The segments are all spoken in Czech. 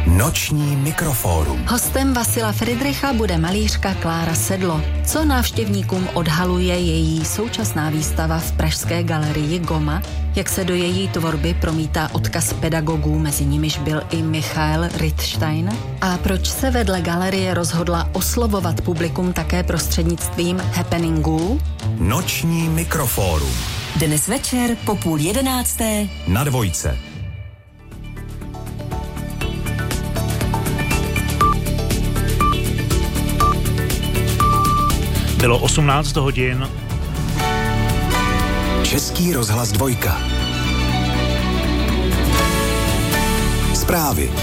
Noční mikrofórum. Hostem Vasila Fridricha bude malířka Klára Sedlo. Co návštěvníkům odhaluje její současná výstava v pražské galerii Goma? Jak se do její tvorby promítá odkaz pedagogů, mezi nimiž byl i Michael Rittstein? A proč se vedle galerie rozhodla oslovovat publikum také prostřednictvím happeningů? Noční mikrofórum. Dnes večer po 10:30 na Dvojce. Bylo 18 hodin. Český rozhlas Dvojka. Zprávy.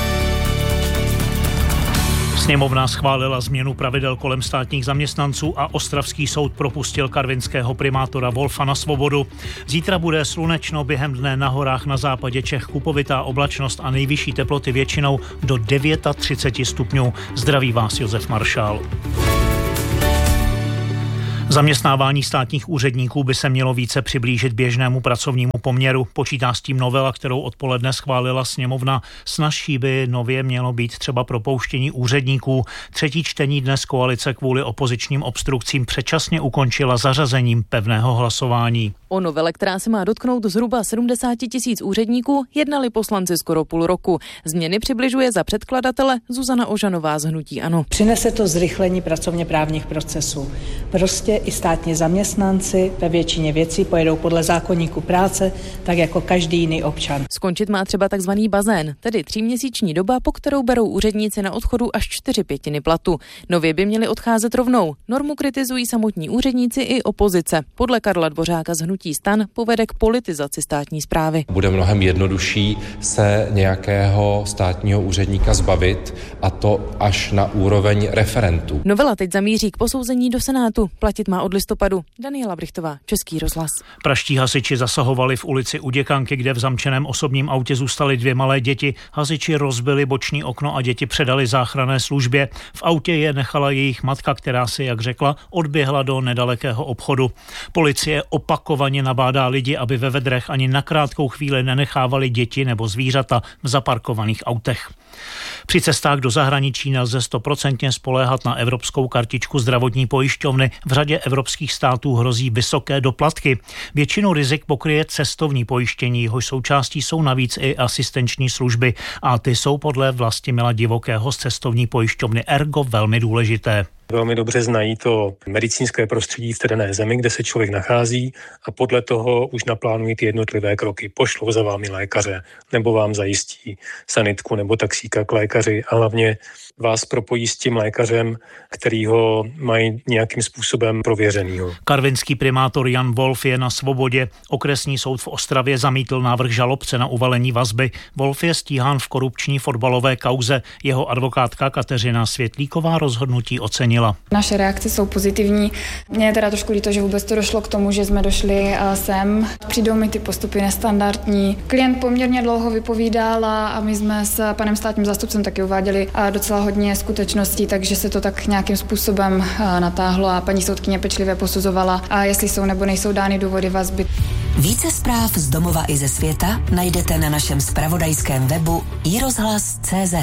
Sněmovna schválila změnu pravidel kolem státních zaměstnanců a ostravský soud propustil karvinského primátora Wolfa na svobodu. Zítra bude slunečno, během dne na horách na západě Čech kupovitá oblačnost a nejvyšší teploty většinou do 39 stupňů. Zdraví vás Josef Maršál. Zaměstnávání státních úředníků by se mělo více přiblížit běžnému pracovnímu poměru. Počítá s tím novela, kterou odpoledne schválila sněmovna. Snazší by nově mělo být třeba propouštění úředníků. Třetí čtení dnes koalice kvůli opozičním obstrukcím předčasně ukončila zařazením pevného hlasování. O novele, která se má dotknout zhruba 70 000 úředníků, jednali poslanci skoro půl roku. Změny přibližuje za předkladatele Zuzana Ožanová z hnutí ANO. Přinese to zrychlení pracovně právních procesů. Prostě i státní zaměstnanci ve většině věcí pojedou podle zákoníku práce, tak jako každý jiný občan. Skončit má třeba takzvaný bazén, tedy 3měsíční doba, po kterou berou úředníci na odchodu až 4/5 platu. Nově by měli odcházet rovnou. Normu kritizují samotní úředníci i opozice. Podle Karla Dvořáka z hnutí STAN povede k politizaci státní správy. Bude mnohem jednodušší se nějakého státního úředníka zbavit, a to až na úroveň referentů. Novela teď zamíří k posouzení do Senátu. Platit má od listopadu. Daniela Brichtová, Český rozhlas. Praští hasiči zasahovali v ulici u Děkanky, kde v zamčeném osobním autě zůstaly 2 malé děti. Hasiči rozbili boční okno a děti předali záchranné službě. V autě je nechala jejich matka, která si, jak řekla, odběhla do nedalekého obchodu. Policie opakovaně nabádá lidi, aby ve vedrech ani na krátkou chvíli nenechávali děti nebo zvířata v zaparkovaných autech. Při cestách do zahraničí nelze 100% spoléhat na evropskou kartičku zdravotní pojišťovny. V řadě evropských států hrozí vysoké doplatky. Většinu rizik pokryje cestovní pojištění, jehož součástí jsou navíc i asistenční služby a ty jsou podle Vlastimila Divokého z cestovní pojišťovny Ergo velmi důležité. Velmi dobře znají to medicínské prostředí v té dané zemi, kde se člověk nachází, a podle toho už naplánují ty jednotlivé kroky. Pošlou za vámi lékaře, nebo vám zajistí sanitku nebo taxíka k lékaři a hlavně vás propojí s tím lékařem, který ho mají nějakým způsobem prověřenýho. Karvinský primátor Jan Wolf je na svobodě. Okresní soud v Ostravě zamítl návrh žalobce na uvalení vazby. Wolf je stíhán v korupční fotbalové kauze. Jeho advokátka Kateřina Světlíková rozhodnutí ocenila. Naše reakce jsou pozitivní. Mně je teda trošku líto, že vůbec to došlo k tomu, že jsme došli sem. Přijdou mi ty postupy nestandardní. Klient poměrně dlouho vypovídal a my jsme s panem státním zástupcem taky uváděli docela hodně skutečností, takže se to tak nějakým způsobem natáhlo a paní soudkyně pečlivě posuzovala, jestli jsou nebo nejsou dány důvody vazby. Více zpráv z domova i ze světa najdete na našem zpravodajském webu iRozhlas.cz.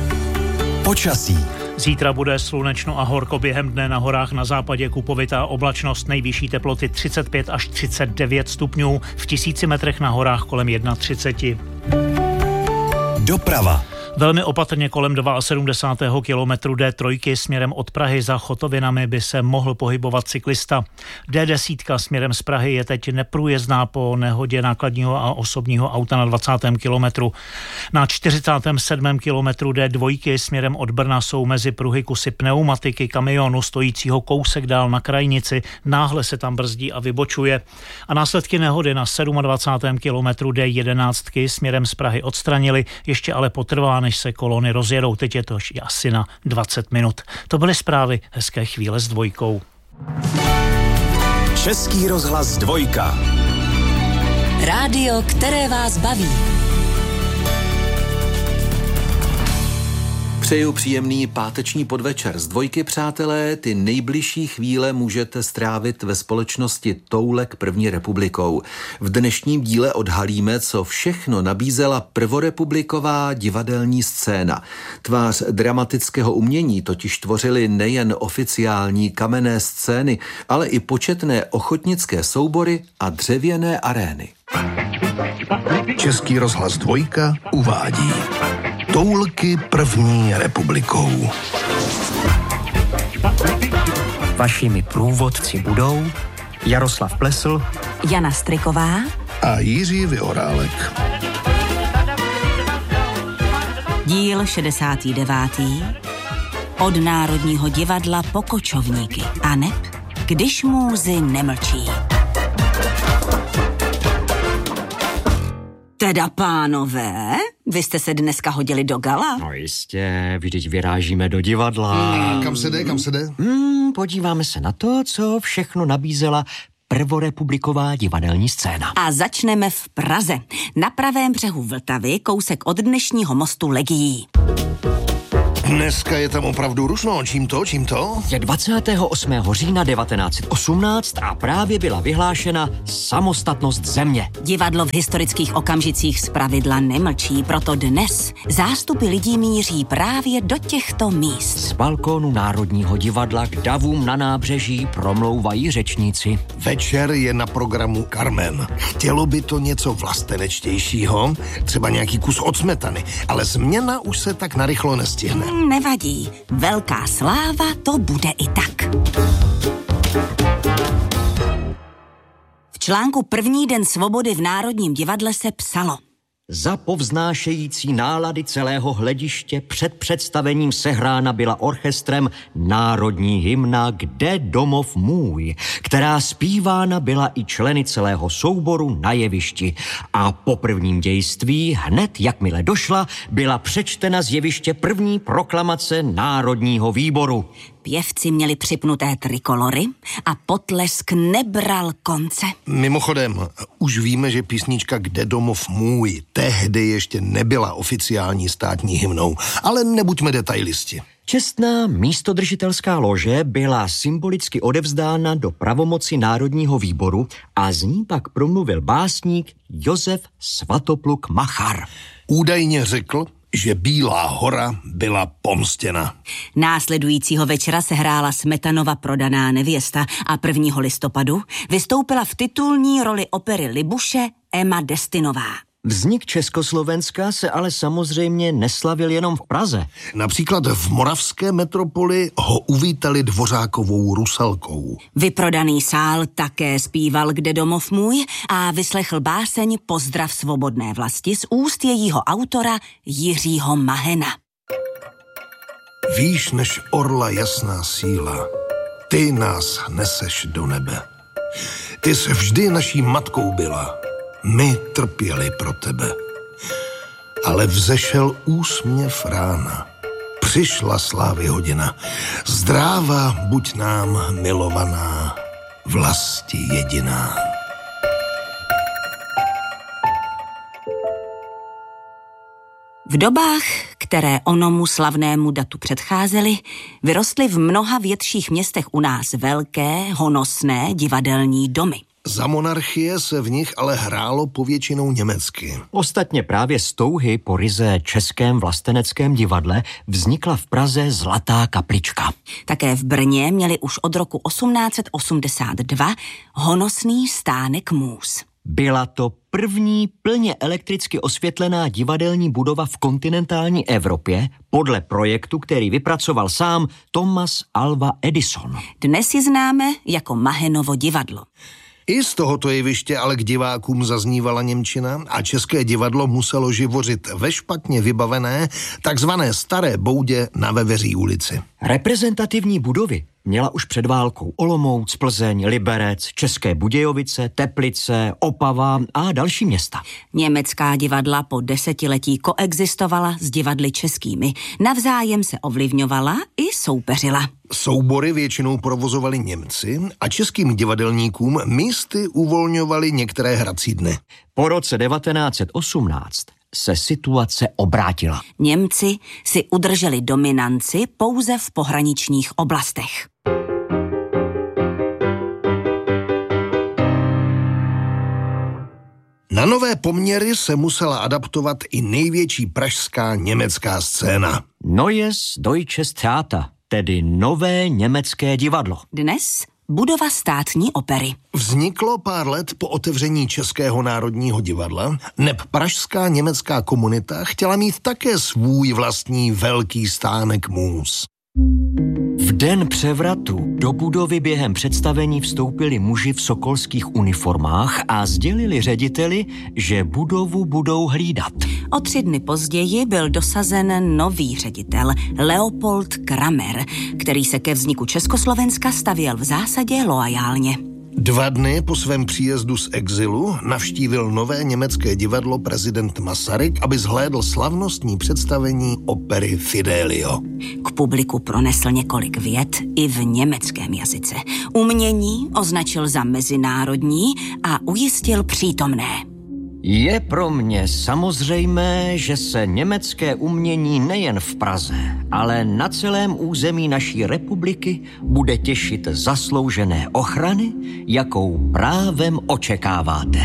Počasí. Zítra bude slunečno a horko, během dne na horách na západě kupovitá oblačnost, nejvyšší teploty 35 až 39 stupňů, v 1000 metrech na horách kolem 31. Doprava. Velmi opatrně kolem 72. kilometru D3 směrem od Prahy za Chotovinami by se mohl pohybovat cyklista. D10 směrem z Prahy je teď neprůjezdná po nehodě nákladního a osobního auta na 20. kilometru. Na 47. kilometru D2 směrem od Brna jsou mezi pruhy kusy pneumatiky kamionu stojícího kousek dál na krajnici. Náhle se tam brzdí a vybočuje. A následky nehody na 27. kilometru D11 směrem z Prahy odstranili, ještě ale potrvá, než se kolony rozjedou. Teď je to asi na 20 minut. To byly zprávy. Hezké chvíle s Dvojkou. Český rozhlas Dvojka. Rádio, které vás baví. Přeju příjemný páteční podvečer. Z Dvojky, přátelé, ty nejbližší chvíle můžete strávit ve společnosti Toulek první republikou. V dnešním díle odhalíme, co všechno nabízela prvorepubliková divadelní scéna. Tvář dramatického umění totiž tvořily nejen oficiální kamenné scény, ale i početné ochotnické soubory a dřevěné arény. Český rozhlas Dvojka uvádí Toulky první republikou. Vašimi průvodci budou Jaroslav Plesl, Jana Striková a Jiří Vyhorálek. Díl 69. Od Národního divadla po kočovníky. Aneb, když můzy nemlčí. Teda, pánové, vy jste se dneska hodili do gala? No jistě, vždyť vyrážíme do divadla. Kam se jde? Podíváme se na to, co všechno nabízela prvorepubliková divadelní scéna. A začneme v Praze, na pravém břehu Vltavy, kousek od dnešního mostu Legií. Dneska je tam opravdu rušno. Čím to? Je 28. října 1918 a právě byla vyhlášena samostatnost země. Divadlo v historických okamžicích zpravidla nemlčí, proto dnes zástupy lidí míří právě do těchto míst. Z balkónu Národního divadla k davům na nábřeží promlouvají řečníci. Večer je na programu Carmen. Chtělo by to něco vlastenečtějšího, třeba nějaký kus od smetany, ale změna už se tak narychlo nestihne. Nevadí, velká sláva to bude i tak. V článku První den svobody v Národním divadle se psalo: Za povznášející nálady celého hlediště před představením sehrána byla orchestrem národní hymna Kde domov můj, která zpívána byla i členy celého souboru na jevišti. A po prvním dějství, hned jakmile došla, byla přečtena z jeviště první proklamace Národního výboru. Pěvci měli připnuté trikolory a potlesk nebral konce. Mimochodem, už víme, že písnička Kde domov můj tehdy ještě nebyla oficiální státní hymnou, ale nebuďme detailisti. Čestná místodržitelská lože byla symbolicky odevzdána do pravomoci Národního výboru a z ní pak promluvil básník Josef Svatopluk Machar. Údajně řekl, že Bílá hora byla pomstěna. Následujícího večera se hrála Smetanova Prodaná nevěsta a 1. listopadu vystoupila v titulní roli opery Libuše Emma Destinová. Vznik Československa se ale samozřejmě neslavil jenom v Praze. Například v moravské metropoli ho uvítali Dvořákovou Rusalkou. Vyprodaný sál také zpíval Kde domov můj a vyslechl báseň Pozdrav svobodné vlasti z úst jejího autora Jiřího Mahena. Výš než orla jasná síla, ty nás neseš do nebe. Ty jsi vždy naší matkou byla, my trpěli pro tebe. Ale vzešel úsměv rána, přišla slávy hodina. Zdráva buď nám milovaná, vlasti jediná. V dobách, které onomu slavnému datu předcházely, vyrostly v mnoha větších městech u nás velké, honosné divadelní domy. Za monarchie se v nich ale hrálo povětšinou německy. Ostatně právě z touhy po ryze českém vlasteneckém divadle vznikla v Praze Zlatá kaplička. Také v Brně měli už od roku 1882 honosný stánek můz. Byla to první plně elektricky osvětlená divadelní budova v kontinentální Evropě podle projektu, který vypracoval sám Thomas Alva Edison. Dnes ji známe jako Mahenovo divadlo. I z tohoto jeviště ale k divákům zaznívala němčina a české divadlo muselo živořit ve špatně vybavené takzvané Staré boudě na Veveří ulici. Reprezentativní budovy měla už před válkou Olomouc, Plzeň, Liberec, České Budějovice, Teplice, Opava a další města. Německá divadla po desetiletí koexistovala s divadly českými. Navzájem se ovlivňovala i soupeřila. Soubory většinou provozovali Němci a českým divadelníkům místy uvolňovali některé hrací dny. Po roce 1918 se situace obrátila. Němci si udrželi dominanci pouze v pohraničních oblastech. Na nové poměry se musela adaptovat i největší pražská německá scéna. Neues Deutsches Theater, tedy nové německé divadlo. Dnes budova státní opery. Vzniklo pár let po otevření Českého národního divadla, neb pražská německá komunita chtěla mít také svůj vlastní velký stánek můz. V den převratu do budovy během představení vstoupili muži v sokolských uniformách a sdělili řediteli, že budovu budou hlídat. O 3 dny později byl dosazen nový ředitel Leopold Kramer, který se ke vzniku Československa stavěl v zásadě loajálně. 2 dny po svém příjezdu z exilu navštívil nové německé divadlo prezident Masaryk, aby zhlédl slavnostní představení opery Fidelio. K publiku pronesl několik vět i v německém jazyce. Umění označil za mezinárodní a ujistil přítomné. Je pro mě samozřejmé, že se německé umění nejen v Praze, ale na celém území naší republiky bude těšit zasloužené ochrany, jakou právem očekáváte.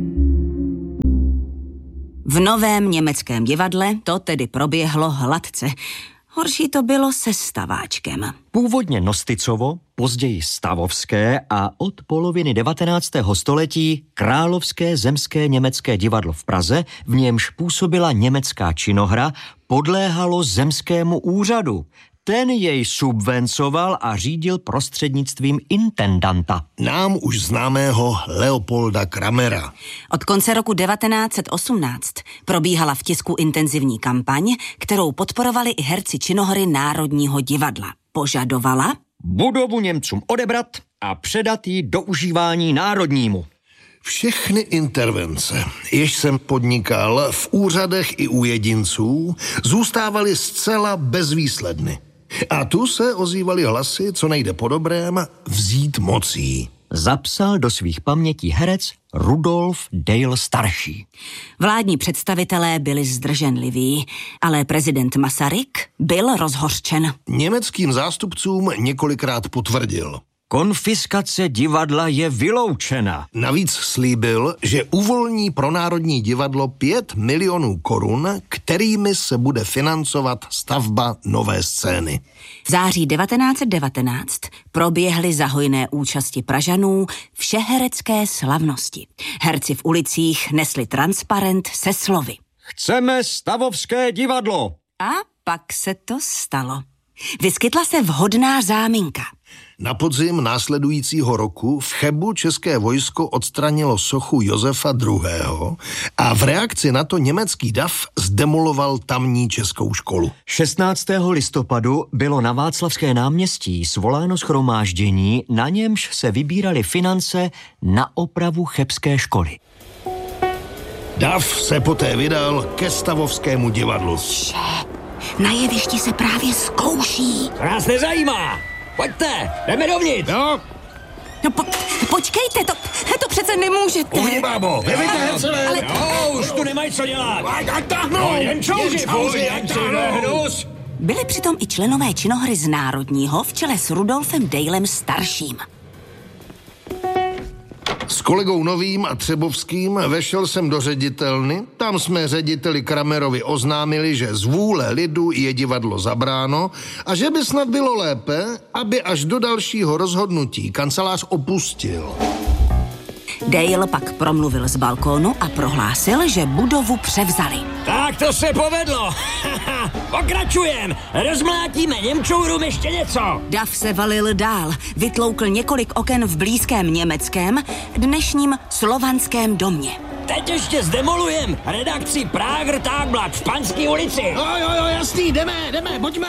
V novém německém divadle to tedy proběhlo hladce. Horší to bylo se Staváčkem. Původně Nosticovo, později Stavovské a od poloviny 19. století Královské zemské německé divadlo v Praze, v němž působila německá činohra, podléhalo zemskému úřadu. Ten jej subvencoval a řídil prostřednictvím intendanta. Nám už známého Leopolda Kramera. Od konce roku 1918 probíhala v tisku intenzivní kampaň, kterou podporovali i herci činohry Národního divadla. Požadovala budovu Němcům odebrat a předat ji do užívání národnímu. Všechny intervence, jež jsem podnikal v úřadech i u jedinců, zůstávaly zcela bezvýsledny. A tu se ozývaly hlasy, co nejde po dobrém, vzít mocí. Zapsal do svých pamětí herec Rudolf Dale starší. Vládní představitelé byli zdrženliví, ale prezident Masaryk byl rozhořčen. Německým zástupcům několikrát potvrdil: konfiskace divadla je vyloučena. Navíc slíbil, že uvolní pro Národní divadlo 5 milionů korun, kterými se bude financovat stavba nové scény. V září 1919 proběhly za hojné účasti Pražanů všeherecké slavnosti. Herci v ulicích nesli transparent se slovy: chceme stavovské divadlo. A pak se to stalo. Vyskytla se vhodná záminka. Na podzim následujícího roku v Chebu české vojsko odstranilo sochu Josefa II. A v reakci na to německý dav zdemoloval tamní českou školu. 16. listopadu bylo na Václavské náměstí svoláno shromáždění, na němž se vybíraly finance na opravu chebské školy. Dav se poté vydal ke stavovskému divadlu. Na jevišti se právě zkouší. To nás nezajímá. Pojďte, jdeme dovnitř. No. No počkejte, to přece nemůžete. Uhni, bábo, ale... No, už tu nemají co dělat. Byli přitom i členové činohry z Národního v čele s Rudolfem Dalem starším. S kolegou Novým a Třebovským vešel jsem do ředitelny. Tam jsme řediteli Kramerovi oznámili, že z vůle lidu je divadlo zabráno a že by snad bylo lépe, aby až do dalšího rozhodnutí kancelář opustil. Dale pak promluvil z balkónu a prohlásil, že budovu převzali. Tak to se povedlo. Pokračujem. Rozmlátíme Němčůrům ještě něco. Dav se valil dál. Vytloukl několik oken v blízkém německém, dnešním Slovanském domě. Teď ještě zdemolujem redakci Prager Tagblatt v Panské ulici. Jo, jasný, jdeme, pojďme.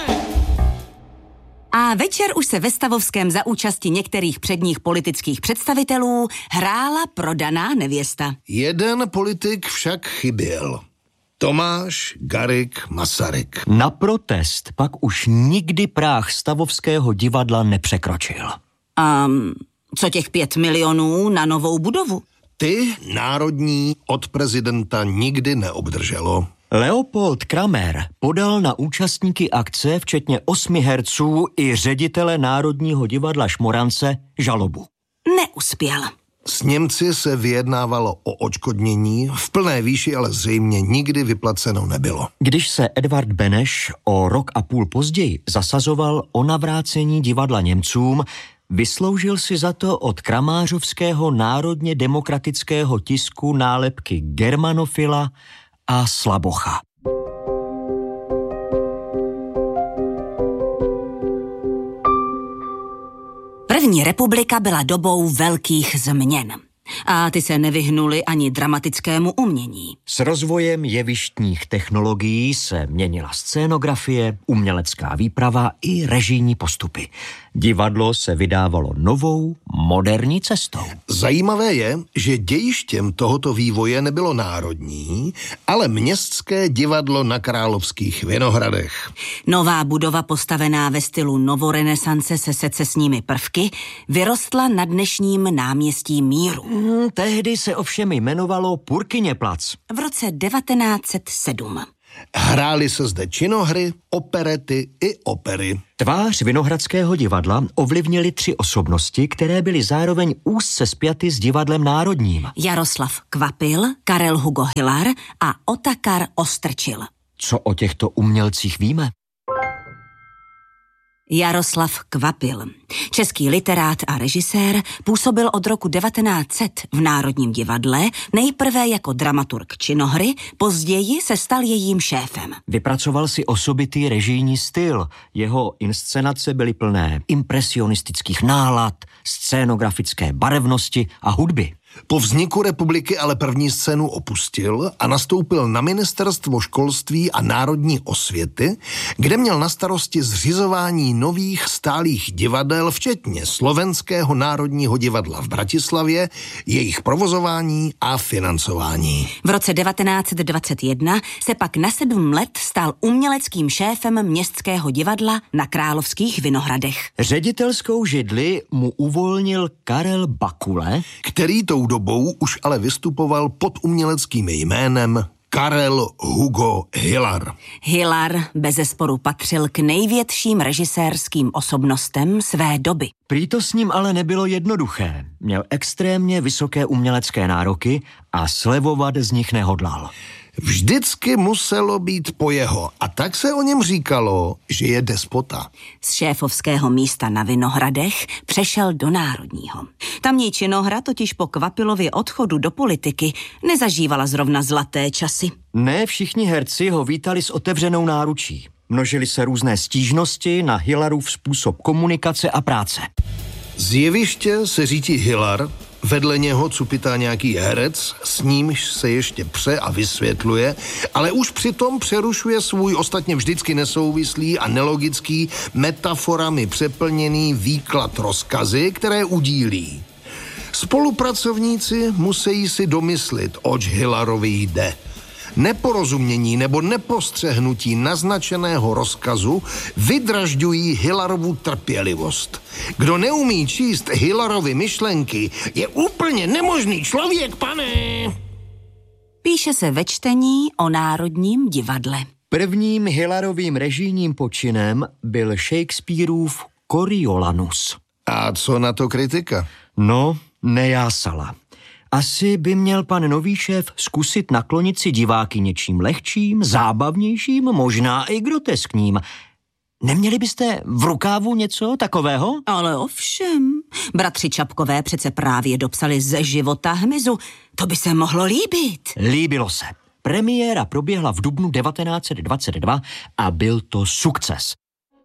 A večer už se ve Stavovském za účasti některých předních politických představitelů hrála prodaná nevěsta. Jeden politik však chyběl. Tomáš Garrigue Masaryk. Na protest pak už nikdy práh Stavovského divadla nepřekročil. A co těch 5 milionů na novou budovu? Ty národní od prezidenta nikdy neobdrželo. Leopold Kramer podal na účastníky akce, včetně 8 herců i ředitele Národního divadla Šmorance, žalobu. Neuspěl. S Němci se vyjednávalo o odškodnění, v plné výši ale zřejmě nikdy vyplaceno nebylo. Když se Edvard Beneš o rok a půl později zasazoval o navrácení divadla Němcům, vysloužil si za to od kramářovského národně demokratického tisku nálepky Germanofila a Slabocha. První republika byla dobou velkých změn. A ty se nevyhnuly ani dramatickému umění. S rozvojem jevištních technologií se měnila scénografie, umělecká výprava i režijní postupy. Divadlo se vydávalo novou, moderní cestou. Zajímavé je, že dějištěm tohoto vývoje nebylo národní, ale městské divadlo na Královských Vinohradech. Nová budova postavená ve stylu novorenesance se secesními prvky vyrostla na dnešním náměstí Míru. Tehdy se ovšem jmenovalo Purkyně-plac. V roce 1907. Hrály se zde činohry, operety i opery. Tvář Vinohradského divadla ovlivnily 3 osobnosti, které byly zároveň úzce spjaty s divadlem národním. Jaroslav Kvapil, Karel Hugo Hillar a Otakar Ostrčil. Co o těchto umělcích víme? Jaroslav Kvapil, český literát a režisér, působil od roku 1900 v Národním divadle, nejprve jako dramaturg činohry, později se stal jejím šéfem. Vypracoval si osobitý režijní styl. Jeho inscenace byly plné impresionistických nálad, scénografické barevnosti a hudby. Po vzniku republiky ale první scénu opustil a nastoupil na ministerstvo školství a národní osvěty, kde měl na starosti zřizování nových stálých divadel, včetně Slovenského národního divadla v Bratislavě, jejich provozování a financování. V roce 1921 se pak na 7 let stal uměleckým šéfem Městského divadla na Královských Vinohradech. Ředitelskou židli mu uvolnil Karel Bakule, který tou dobou už ale vystupoval pod uměleckým jménem Karel Hugo Hillar. Hillar bezesporu patřil k největším režisérským osobnostem své doby. Prý to s ním ale nebylo jednoduché. Měl extrémně vysoké umělecké nároky a slevovat z nich nehodlal. Vždycky muselo být po jeho a tak se o něm říkalo, že je despota. Z šéfovského místa na Vinohradech přešel do Národního. Tamní činohra totiž po Kvapilově odchodu do politiky nezažívala zrovna zlaté časy. Ne všichni herci ho vítali s otevřenou náručí. Množily se různé stížnosti na Hillarův způsob komunikace a práce. Z jeviště se řítí Hillar, vedle něho cupitá nějaký herec, s nímž se ještě pře a vysvětluje, ale už přitom přerušuje svůj ostatně vždycky nesouvislý a nelogický, metaforami přeplněný výklad rozkazy, které udílí. Spolupracovníci musí si domyslit, oč Hillarovi jde. Neporozumění nebo nepostřehnutí naznačeného rozkazu vydražďují Hillarovu trpělivost. Kdo neumí číst Hillarovy myšlenky, je úplně nemožný člověk, pane! Píše se ve čtení o Národním divadle. Prvním Hillarovým režijním počinem byl Shakespeareův Coriolanus. A co na to kritika? No, nejásala. Asi by měl pan nový šéf zkusit naklonit si diváky něčím lehčím, zábavnějším, možná i groteskním. Neměli byste v rukávu něco takového? Ale ovšem, bratři Čapkové přece právě dopsali Ze života hmyzu. To by se mohlo líbit. Líbilo se. Premiéra proběhla v dubnu 1922 a byl to sukces.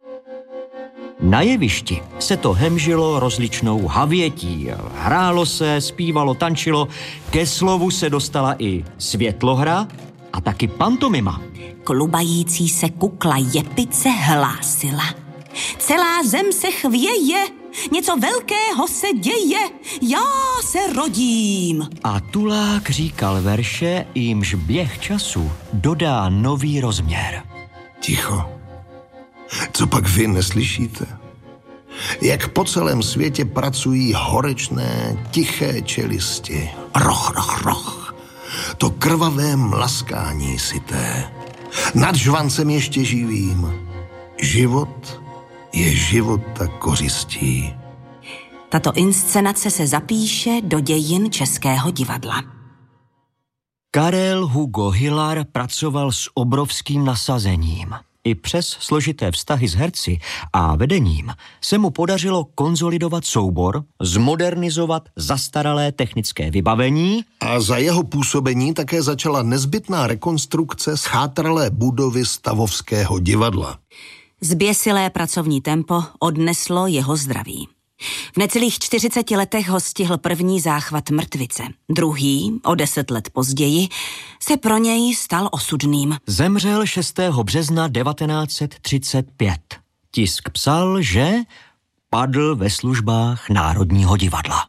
Na jevišti se to hemžilo rozličnou havětí. Hrálo se, zpívalo, tančilo, ke slovu se dostala i světlohra a taky pantomima. Klubající se kukla Jepice hlásila. Celá zem se chvěje, něco velkého se děje, já se rodím. A tulák říkal verše, jimž běh času dodá nový rozměr. Ticho. Co pak vy neslyšíte? jak po celém světě pracují horečné, tiché čelisti. Roch, roch, roch. To krvavé mlaskání syté. Nad žvancem ještě živým. Život je života kořistí. Tato inscenace se zapíše do dějin Českého divadla. Karel Hugo Hillar pracoval s obrovským nasazením. I přes složité vztahy s herci a vedením se mu podařilo konzolidovat soubor, zmodernizovat zastaralé technické vybavení. A za jeho působení také začala nezbytná rekonstrukce schátralé budovy Stavovského divadla. Zběsilé pracovní tempo odneslo jeho zdraví. V necelých 40 letech ho stihl první záchvat mrtvice. Druhý, o 10 let později, se pro něj stal osudným. Zemřel 6. března 1935. Tisk psal, že padl ve službách Národního divadla.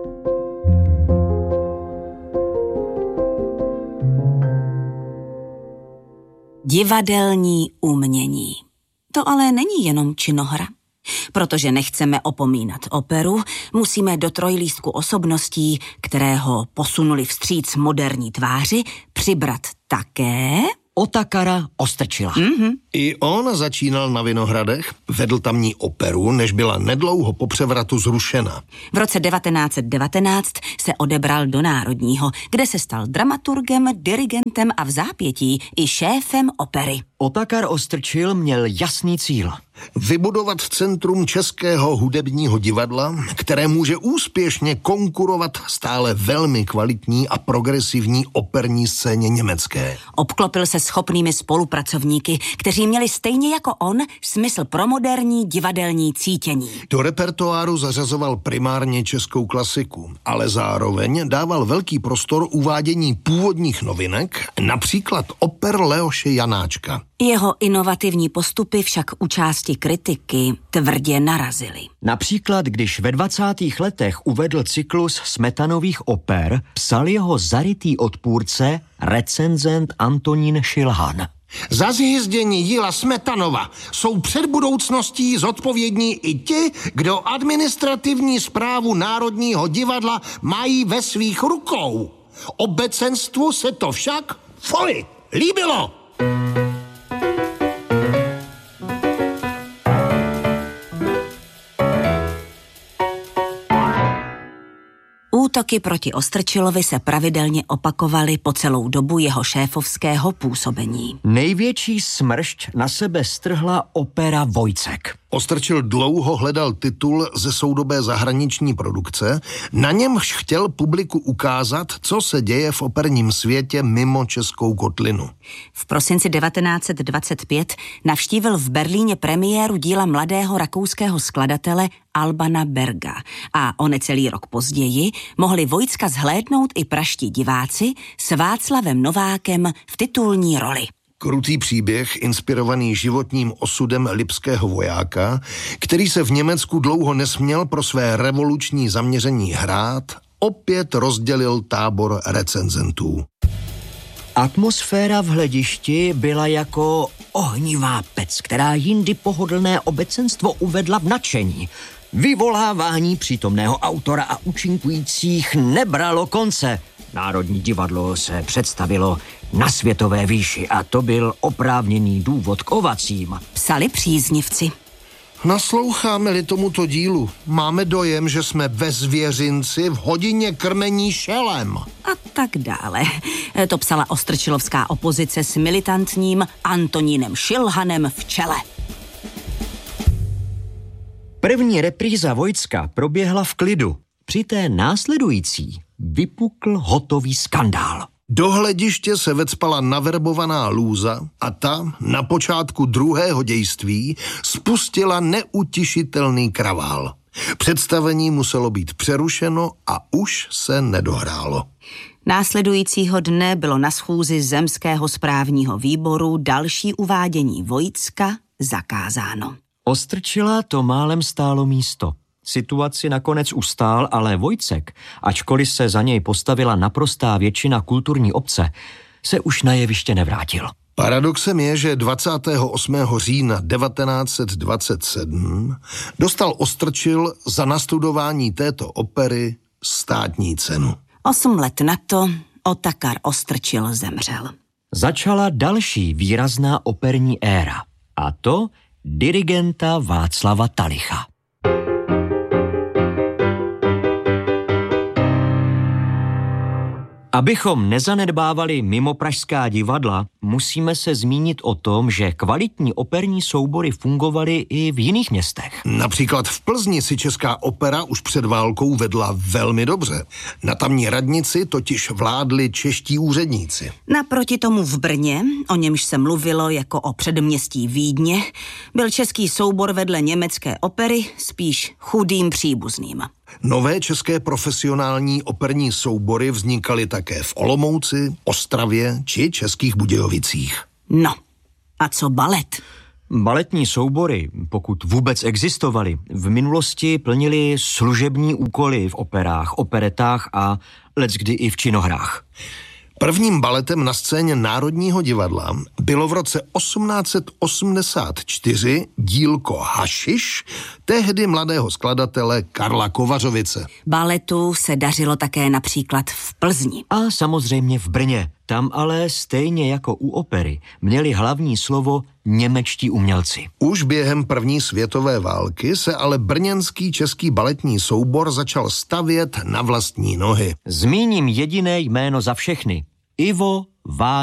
Divadelní umění. To ale není jenom činohra. Protože nechceme opomínat operu, musíme do trojlístku osobností, které ho posunuli vstříc moderní tváři, přibrat také Otakara Ostrčila. I on začínal na Vinohradech, vedl tamní operu, než byla nedlouho po převratu zrušena. V roce 1919 se odebral do Národního, kde se stal dramaturgem, dirigentem a v zápětí i šéfem opery. Otakar Ostrčil měl jasný cíl. Vybudovat centrum Českého hudebního divadla, které může úspěšně konkurovat stále velmi kvalitní a progresivní operní scéně německé. Obklopil se schopnými spolupracovníky, kteří měli stejně jako on smysl pro moderní divadelní cítění. Do repertoáru zařazoval primárně českou klasiku, ale zároveň dával velký prostor uvádění původních novinek, například oper Leoše Janáčka. Jeho inovativní postupy však u části kritiky tvrdě narazily. Například, když ve 20. letech uvedl cyklus Smetanových oper, psal jeho zarytý odpůrce recenzent Antonín Šilhan. Za zhizdění díla Smetanova jsou před budoucností zodpovědní i ti, kdo administrativní správu Národního divadla mají ve svých rukou. Obecenstvu se to však líbilo. Útoky proti Ostrčilovi se pravidelně opakovaly po celou dobu jeho šéfovského působení. Největší smršť na sebe strhla opera Vojcek. Ostrčil dlouho hledal titul ze soudobé zahraniční produkce, na němž chtěl publiku ukázat, co se děje v operním světě mimo českou kotlinu. V prosinci 1925 navštívil v Berlíně premiéru díla mladého rakouského skladatele Albana Berga a o necelý rok později mohli Vojcka zhlédnout i praští diváci s Václavem Novákem v titulní roli. Krutý příběh, inspirovaný životním osudem lipského vojáka, který se v Německu dlouho nesměl pro své revoluční zaměření hrát, opět rozdělil tábor recenzentů. Atmosféra v hledišti byla jako ohnivá pec, která jindy pohodlné obecenstvo uvedla v nadšení. Vyvolávání přítomného autora a účinkujících nebralo konce. Národní divadlo se představilo na světové výši a to byl oprávněný důvod k ovacím. Psali příznivci. Nasloucháme-li tomuto dílu, máme dojem, že jsme ve zvěřinci v hodině krmení šelem. A tak dále. To psala ostrčilovská opozice s militantním Antonínem Šilhanem v čele. První repríza Vojcka proběhla v klidu. Při té následující vypukl hotový skandál. Do hlediště se vecpala naverbovaná lůza a ta na počátku druhého dějství spustila neutišitelný kravál. Představení muselo být přerušeno a už se nedohrálo. Následujícího dne bylo na schůzi Zemského správního výboru další uvádění Vojcka zakázáno. Ostrčila to málem stálo místo. Situaci nakonec ustál, ale Vojcek, ačkoliv se za něj postavila naprostá většina kulturní obce, se už na jeviště nevrátil. Paradoxem je, že 28. října 1927 dostal Ostrčil za nastudování této opery státní cenu. 8 let na to Otakar Ostrčil zemřel. Začala další výrazná operní éra, a to dirigenta Václava Talicha. Abychom nezanedbávali mimopražská divadla, musíme se zmínit o tom, že kvalitní operní soubory fungovaly i v jiných městech. Například v Plzni si Česká opera už před válkou vedla velmi dobře. Na tamní radnici totiž vládli čeští úředníci. Naproti tomu v Brně, o němž se mluvilo jako o předměstí Vídně, byl český soubor vedle německé opery spíš chudým příbuzným. Nové české profesionální operní soubory vznikaly také v Olomouci, Ostravě či Českých Budějovicích. No, a co balet? Baletní soubory, pokud vůbec existovaly, v minulosti plnily služební úkoly v operách, operetách a leckdy i v činohrách. Prvním baletem na scéně Národního divadla bylo v roce 1884 dílko Hašiš, tehdy mladého skladatele Karla Kovařovice. Baletu se dařilo také například v Plzni. A samozřejmě v Brně. Tam ale stejně jako u opery měli hlavní slovo němečtí umělci. Už během první světové války se ale brněnský český baletní soubor začal stavět na vlastní nohy. Zmíním jediné jméno za všechny. Ivo Váňa